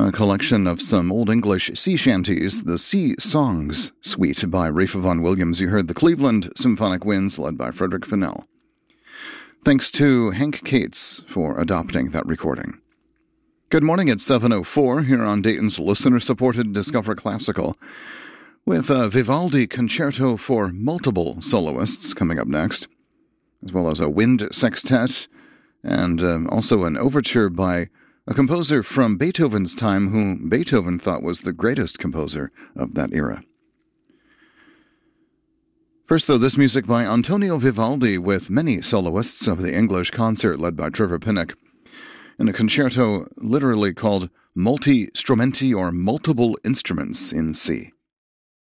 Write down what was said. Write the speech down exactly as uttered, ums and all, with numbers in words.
a collection of some Old English sea shanties, the Sea Songs Suite by Rafa Vaughan Williams. You heard the Cleveland Symphonic Winds, led by Frederick Fennell. Thanks to Hank Cates for adopting that recording. Good morning, it's seven oh four here on Dayton's listener-supported Discover Classical, with a Vivaldi concerto for multiple soloists coming up next, as well as a wind sextet, and um, also an overture by a composer from Beethoven's time who Beethoven thought was the greatest composer of that era. First, though, this music by Antonio Vivaldi with many soloists of the English concert led by Trevor Pinnock, in a concerto literally called Multi Strumenti, or Multiple Instruments in C.